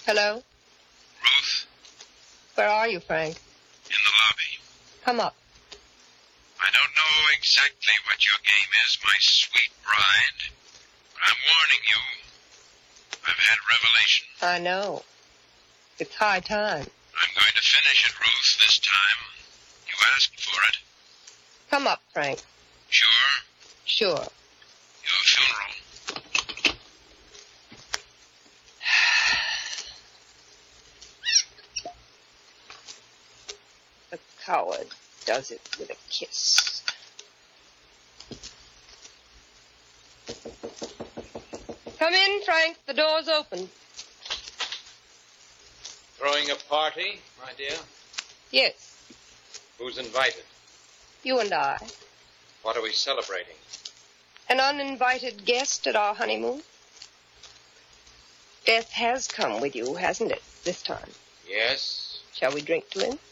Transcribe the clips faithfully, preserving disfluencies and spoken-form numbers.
Hello? Ruth? Where are you, Frank? In the lobby. Come up. I don't know exactly what your game is, my sweet bride. But I'm warning you. I've had a revelation. I know. It's high time. I'm going to finish it, Ruth, this time. You asked for it. Come up, Frank. Sure? Sure. Your funeral. The coward does it with a kiss. Come in, Frank. The door's open. Throwing a party, my dear? Yes, Who's invited? you and I. What are we celebrating? An uninvited guest at our honeymoon. Death has come with you, hasn't it, this time? Yes. Shall we drink to him?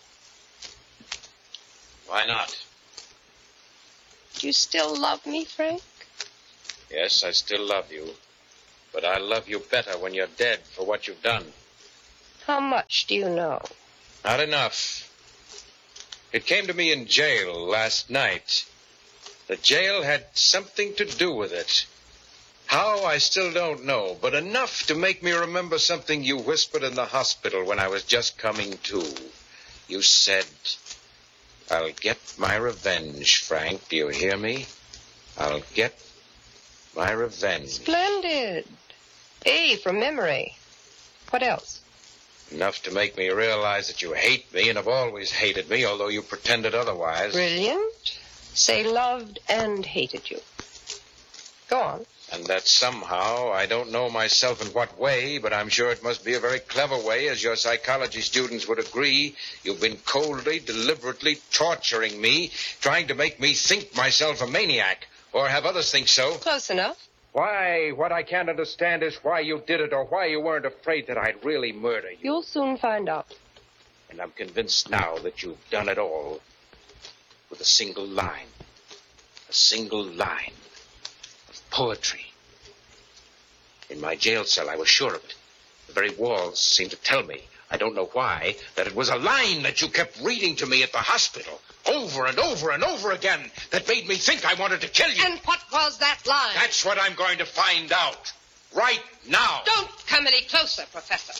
Why not? Do you still love me, Frank? Yes, I still love you. But I love you better when you're dead for what you've done. How much do you know? Not enough. It came to me in jail last night. The jail had something to do with it. How, I still don't know, but enough to make me remember something you whispered in the hospital when I was just coming to. You said, "I'll get my revenge, Frank. Do you hear me? I'll get my revenge." Splendid. A from memory. What else? Enough to make me realize that you hate me and have always hated me, although you pretended otherwise. Brilliant. Say loved and hated you. Go on. And that somehow, I don't know myself in what way, but I'm sure it must be a very clever way, as your psychology students would agree. You've been coldly, deliberately torturing me, trying to make me think myself a maniac, or have others think so. Close enough. Why, what I can't understand is why you did it, or why you weren't afraid that I'd really murder you. You'll soon find out. And I'm convinced now that you've done it all with a single line. A single line of poetry. In my jail cell, I was sure of it. The very walls seemed to tell me, I don't know why, that it was a line that you kept reading to me at the hospital, over and over and over again, that made me think I wanted to kill you. And what was that line? That's what I'm going to find out. Right now. Don't come any closer, Professor.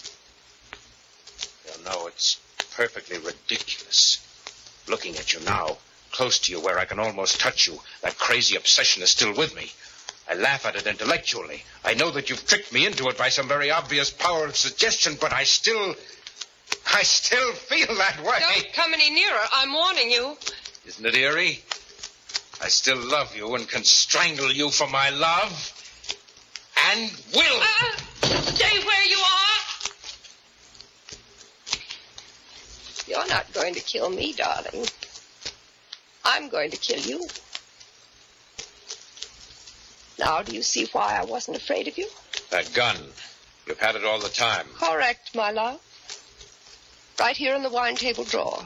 You know, it's perfectly ridiculous. Looking at you now, close to you where I can almost touch you, that crazy obsession is still with me. I laugh at it intellectually. I know that you've tricked me into it by some very obvious power of suggestion, but I still... I still feel that way. Don't come any nearer. I'm warning you. Isn't it eerie? I still love you and can strangle you for my love. And will. Uh, stay where you are. You're not going to kill me, darling. I'm going to kill you. Now, do you see why I wasn't afraid of you? That gun. You've had it all the time. Correct, my love. Right here in the wine table drawer.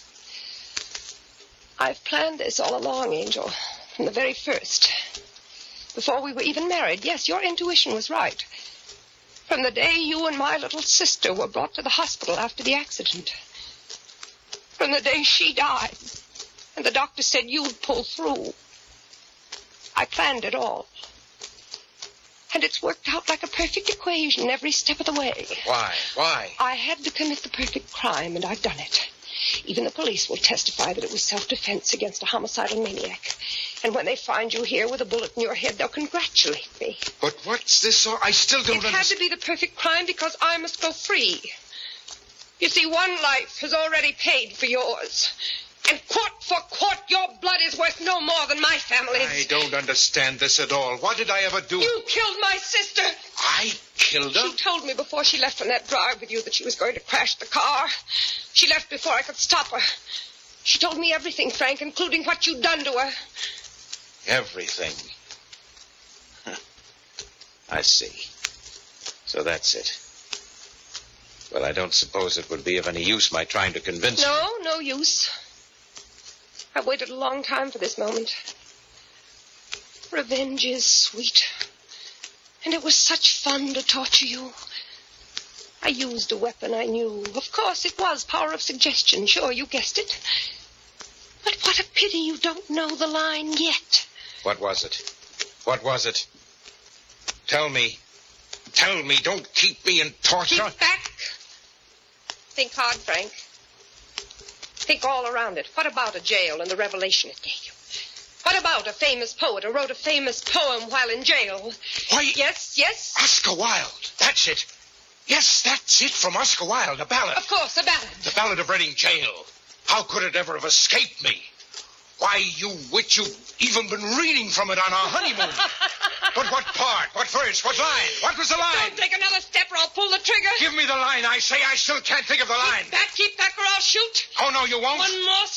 I've planned this all along, Angel, from the very first. Before we were even married. Yes, your intuition was right. From the day you and my little sister were brought to the hospital after the accident. From the day she died, and the doctor said you'd pull through. I planned it all. And it's worked out like a perfect equation every step of the way. Why? Why? I had to commit the perfect crime, and I've done it. Even the police will testify that it was self-defense against a homicidal maniac. And when they find you here with a bullet in your head, they'll congratulate me. But what's this all... I still don't It understand. had to be the perfect crime because I must go free. You see, one life has already paid for yours. And quart for quart, your blood is worth no more than my family's. I don't understand this at all. What did I ever do? You killed my sister. I killed her? She told me before she left on that drive with you that she was going to crash the car. She left before I could stop her. She told me everything, Frank, including what you'd done to her. Everything. Huh. I see. So that's it. Well, I don't suppose it would be of any use my trying to convince you. No, no use. I've waited a long time for this moment. Revenge is sweet. And it was such fun to torture you. I used a weapon I knew. Of course, it was power of suggestion. Sure, you guessed it. But what a pity you don't know the line yet. What was it? What was it? Tell me. Tell me. Don't keep me in torture. Keep back. Think hard, Frank. Think all around it. What about a jail and the revelation it gave you? What about a famous poet who wrote a famous poem while in jail? Why... Yes, yes? Oscar Wilde. That's it. Yes, that's it from Oscar Wilde, a ballad. Of course, a ballad. The Ballad of Reading Jail. How could it ever have escaped me? Why, you witch, you've even been reading from it on our honeymoon. But what part? What verse? What line? What was the line? Don't take another step or I'll pull the trigger. Give me the line, I say. I still can't think of the line. Keep back, keep back, or I'll shoot. Oh, no, you won't. One more